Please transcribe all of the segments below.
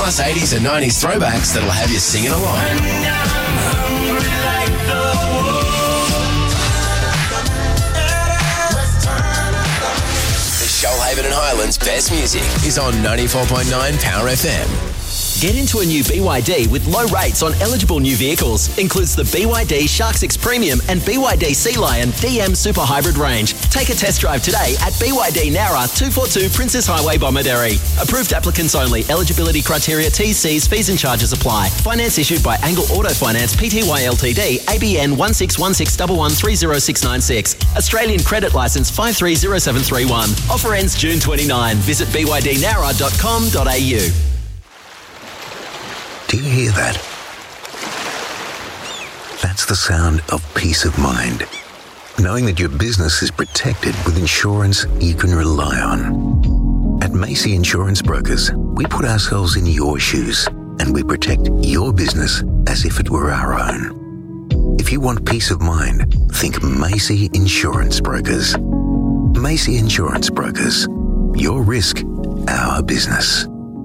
plus 80s and 90s throwbacks that'll have you singing along. Shoalhaven and Highlands' best music is on 94.9 Power FM. Get into a new BYD with low rates on eligible new vehicles. Includes the BYD Shark 6 Premium and BYD Sea Lion DM Super Hybrid range. Take a test drive today at BYD Nowra 242 Princess Highway, Bomaderry. Approved applicants only. Eligibility criteria, T's, fees and charges apply. Finance issued by Angle Auto Finance Pty Ltd, ABN 161611309696. Australian credit licence 530731. Offer ends June 29. Visit bydnowra.com.au. Do you hear that? That's the sound of peace of mind. Knowing that your business is protected with insurance you can rely on. At Macy Insurance Brokers, we put ourselves in your shoes and we protect your business as if it were our own. If you want peace of mind, think Macy Insurance Brokers. Macy Insurance Brokers. Your risk, our business.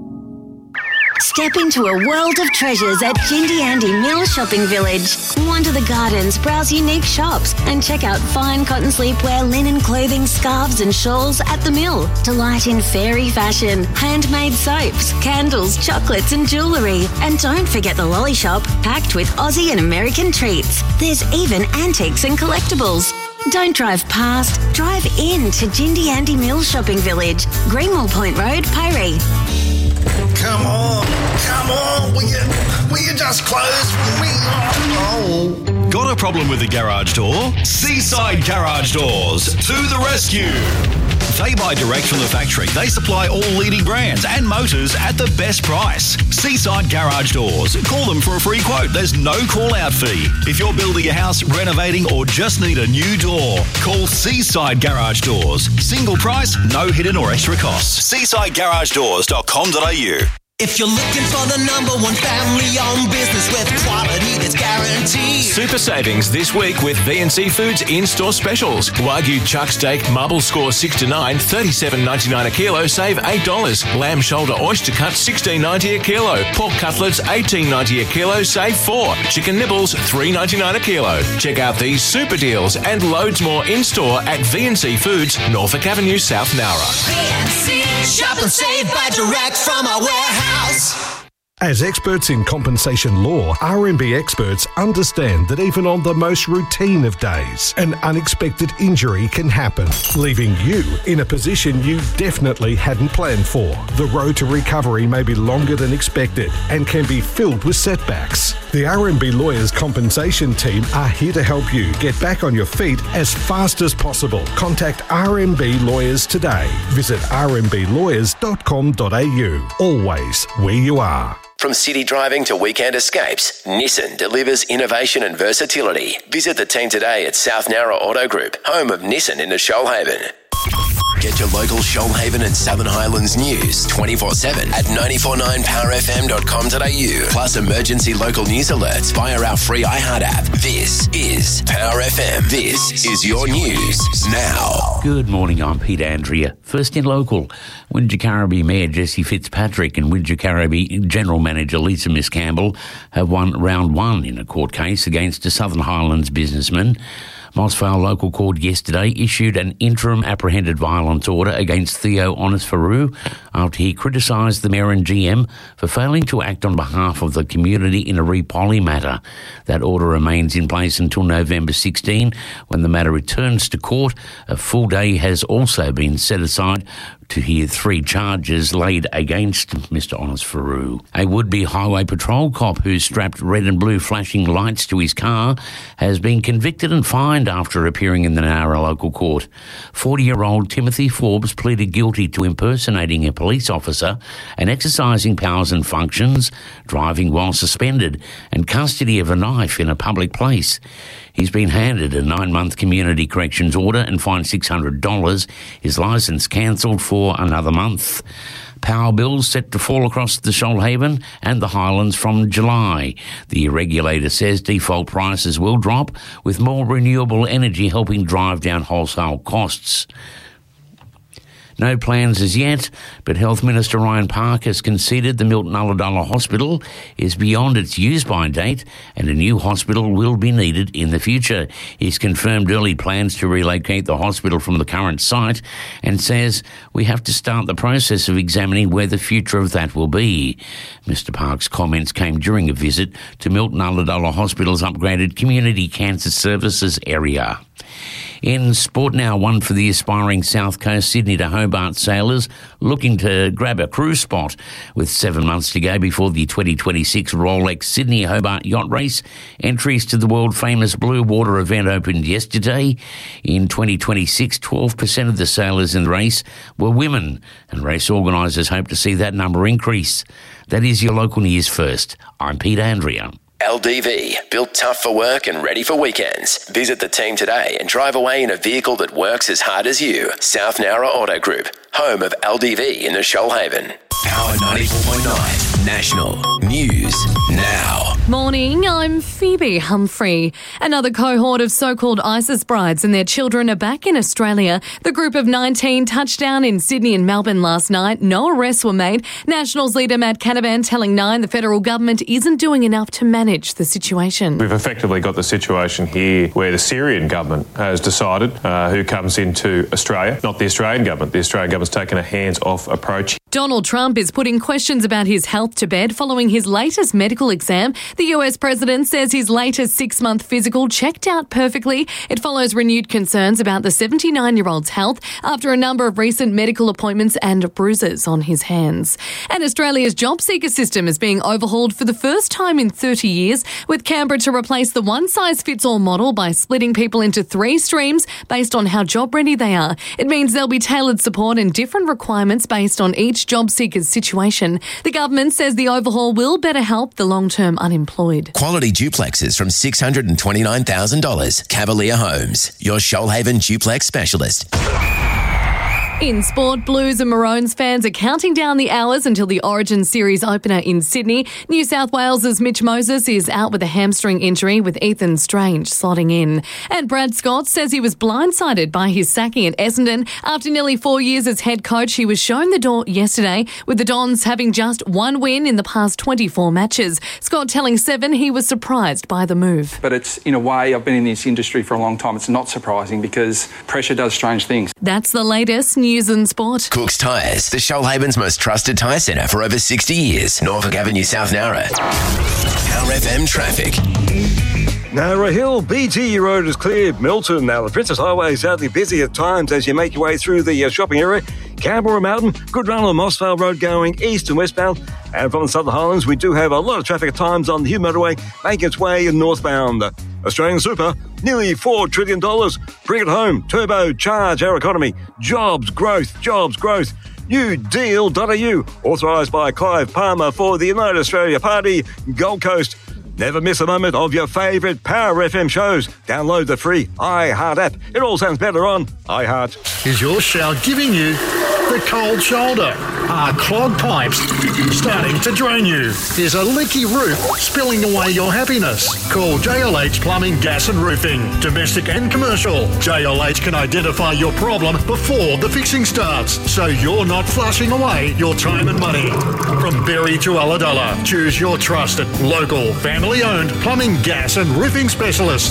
Step into a world of treasures at Jindy Andy Mill Shopping Village. Wander the gardens, browse unique shops, and check out fine cotton sleepwear, linen clothing, scarves and shawls at the mill. Delight in fairy fashion, handmade soaps, candles, chocolates and jewellery. And don't forget the lolly shop, packed with Aussie and American treats. There's even antiques and collectibles. Don't drive past, drive in to Jindy Andy Mill Shopping Village, Greenwell Point Road, Piree. Come on, will you just close for me? Oh. Got a problem with the garage door? Seaside Garage Doors to the rescue. They buy direct from the factory. They supply all leading brands and motors at the best price. Seaside Garage Doors. Call them for a free quote. There's no call-out fee. If you're building a house, renovating, or just need a new door, call Seaside Garage Doors. Single price, no hidden or extra costs. SeasideGarageDoors.com.au. If you're looking for the number one family-owned business with quality that's guaranteed. Super savings this week with VNC Foods in-store specials. Wagyu chuck steak, marble score 6 to 9, $37.99 a kilo, save $8. Lamb shoulder oyster cut, $16.90 a kilo. Pork cutlets, $18.90 a kilo, save $4. Chicken nibbles, $3.99 a kilo. Check out these super deals and loads more in-store at VNC Foods, Norfolk Avenue, South Nowra. VNC, shop and save, buy direct from our warehouse. As experts in compensation law, RMB experts understand that even on the most routine of days, an unexpected injury can happen, leaving you in a position you definitely hadn't planned for. The road to recovery may be longer than expected and can be filled with setbacks. The RMB Lawyers Compensation Team are here to help you get back on your feet as fast as possible. Contact RMB Lawyers today. Visit rmblawyers.com.au. Always where you are. From city driving to weekend escapes, Nissan delivers innovation and versatility. Visit the team today at South Nowra Auto Group, home of Nissan in Shoalhaven. Get your local Shoalhaven and Southern Highlands news 24/7 at 949powerfm.com.au. Plus emergency local news alerts via our free iHeart app. This is Power FM. This is your news now. Good morning, I'm Peter Andrea. First in local, Wingecarribee Mayor Jesse Fitzpatrick and Wingecarribee General Manager Lisa Miss Campbell have won round one in a court case against a Southern Highlands businessman. Moss Vale Local Court yesterday issued an interim apprehended violence order against Theo Onisfaru after he criticised the Mayor and GM for failing to act on behalf of the community in a re-poly matter. That order remains in place until November 16, when the matter returns to court. A full day has also been set aside to hear 3 charges laid against Mr. Onisfaru. A would-be highway patrol cop who strapped red and blue flashing lights to his car has been convicted and fined after appearing in the Nowra local court. 40-year-old Timothy Forbes pleaded guilty to impersonating a police officer and exercising powers and functions, driving while suspended, and custody of a knife in a public place. He's been handed a 9-month community corrections order and fined $600. His licence cancelled for another month. Power bills set to fall across the Shoalhaven and the Highlands from July. The regulator says default prices will drop, with more renewable energy helping drive down wholesale costs. No plans as yet, but Health Minister Ryan Park has conceded the Milton Ulladulla Hospital is beyond its use-by date and a new hospital will be needed in the future. He's confirmed early plans to relocate the hospital from the current site and says we have to start the process of examining where the future of that will be. Mr Park's comments came during a visit to Milton Ulladulla Hospital's upgraded Community Cancer Services area. In sport now, one for the aspiring South Coast Sydney to Hobart sailors looking to grab a cruise spot. With 7 months to go before the 2026 Rolex Sydney Hobart Yacht Race, entries to the world-famous Blue Water event opened yesterday. In 2026, 12% of the sailors in the race were women, and race organisers hope to see that number increase. That is your local news first. I'm Peter Andrea. LDV, built tough for work and ready for weekends. Visit the team today and drive away in a vehicle that works as hard as you. South Nowra Auto Group, home of LDV in the Shoalhaven. Power 94.9 National News Now. Morning, I'm Phoebe Humphrey. Another cohort of so-called ISIS brides and their children are back in Australia. The group of 19 touched down in Sydney and Melbourne last night. No arrests were made. Nationals leader Matt Canavan telling Nine the federal government isn't doing enough to manage the situation. We've effectively got the situation here where the Syrian government has decided who comes into Australia, not the Australian government. The Australian government's taken a hands-off approach. Donald Trump is putting questions about his health to bed following his latest medical exam. The US president says his latest 6-month physical checked out perfectly. It follows renewed concerns about the 79-year-old's health after a number of recent medical appointments and bruises on his hands. And Australia's job seeker system is being overhauled for the first time in 30 years, with Canberra to replace the one-size-fits-all model by splitting people into 3 streams based on how job-ready they are. It means there'll be tailored support and different requirements based on each job seeker's situation. The government says the overhaul will better help the long-term unemployed. Quality duplexes from $629,000. Cavalier Homes, your Shoalhaven duplex specialist. In sport, Blues and Maroons fans are counting down the hours until the Origin Series opener in Sydney. New South Wales's Mitch Moses is out with a hamstring injury, with Ethan Strange slotting in. And Brad Scott says he was blindsided by his sacking at Essendon. After nearly 4 years as head coach, he was shown the door yesterday, with the Dons having just 1 win in the past 24 matches. Scott telling Seven he was surprised by the move. But it's, in a way, I've been in this industry for a long time. It's not surprising because pressure does strange things. That's the latest news and sport. Cook's Tyres, the Shoalhaven's most trusted tyre centre for over 60 years. Norfolk Avenue, South Nowra. Power FM traffic. Nowra Hill, BT Road is cleared. Milton, now the Princess Highway is sadly busy at times as you make your way through the shopping area. Canberra Mountain, good run on Mossvale Road going east and westbound. And from the Southern Highlands, we do have a lot of traffic at times on the Hume Motorway, making its way northbound. Australian Super, nearly $4 trillion. Bring it home. Turbocharge our economy. Jobs, growth, jobs, growth. newdeal.au, authorised by Clive Palmer for the United Australia Party, Gold Coast. Never miss a moment of your favourite Power FM shows. Download the free iHeart app. It all sounds better on iHeart. Is your shower giving you the cold shoulder? Are clogged pipes starting to drain you? Is a leaky roof spilling away your happiness? Call JLH Plumbing, Gas and Roofing. Domestic and commercial. JLH can identify your problem before the fixing starts, so you're not flushing away your time and money. From Berry to Ulladulla, choose your trusted, local, family-owned plumbing, gas and roofing specialist.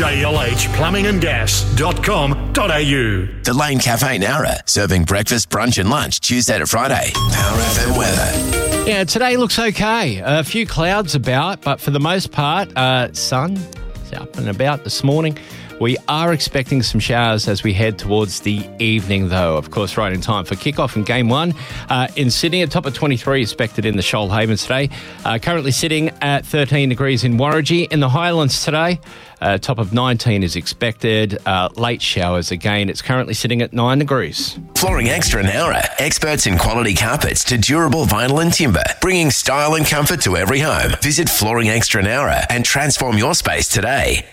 JLHplumbingandgas.com.au. The Lane Cafe Nowra, serving breakfast, brunch and lunch Tuesday to Friday. Power FM weather. Yeah, today looks okay. A few clouds about, but for the most part, sun is up and about this morning. We are expecting some showers as we head towards the evening, though. Of course, right in time for kickoff in Game 1. In Sydney, a top of 23 expected in the Shoalhaven today. Currently sitting at 13 degrees in Warragee. In the Highlands today, top of 19 is expected. Late showers again. It's currently sitting at 9 degrees. Flooring Extra Nowra, experts in quality carpets to durable vinyl and timber, bringing style and comfort to every home. Visit Flooring Extra Nowra and transform your space today.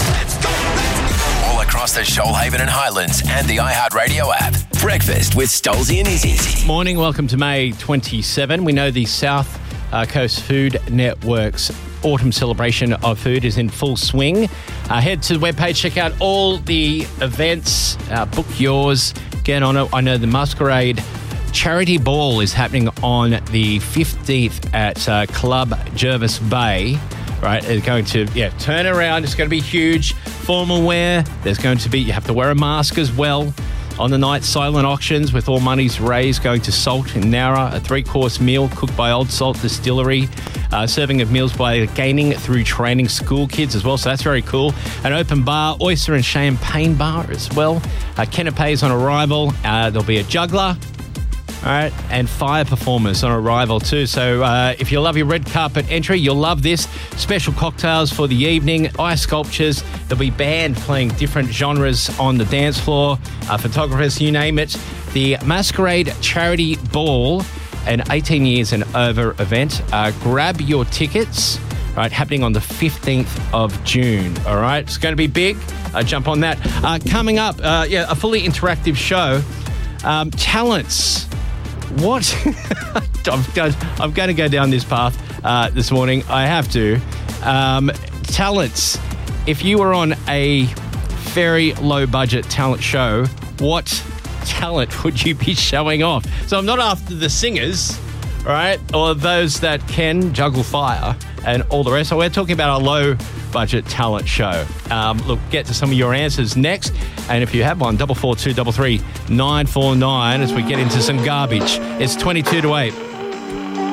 All across the Shoalhaven and Highlands and the iHeartRadio app. Breakfast with Stolzy and Izzy. Morning, welcome to May 27. We know the South Coast Food Network's autumn celebration of food is in full swing. Head to the webpage, check out all the events, book yours, get on it. I know the Masquerade Charity Ball is happening on the 15th at Club Jervis Bay. Right, it's going to turn around. It's going to be huge. Formal wear. There's going to be, you have to wear a mask as well. On the night, silent auctions with all monies raised going to Salt in Nowra, a 3-course meal cooked by Old Salt Distillery, serving of meals by Gaining Through Training school kids as well, so that's very cool. An open bar, oyster and champagne bar as well. Canapes on arrival. There'll be a juggler. All right, and fire performers on arrival too. So if you love your red carpet entry, you'll love this. Special cocktails for the evening, ice sculptures. There'll be band playing different genres on the dance floor, photographers, you name it. The Masquerade Charity Ball, an 18 years and over event. Grab your tickets, right, happening on the 15th of June. All right, it's going to be big. Jump on that. Coming up, a fully interactive show. Talents. What? I'm going to go down this path this morning. I have to. Talents. If you were on a very low budget talent show, what talent would you be showing off? So I'm not after the singers, right, or those that can juggle fire and all the rest. So we're talking about a low budget talent show. Look, get to some of your answers next. And if you have one, 44233 949 as we get into some garbage. It's 22 to 8.